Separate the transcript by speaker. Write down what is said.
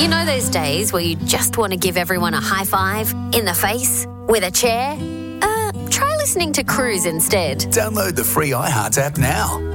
Speaker 1: You know those days where you just want to give everyone a high five in the face with a chair? Try listening to Cruise instead.
Speaker 2: Download the free iHeart app now.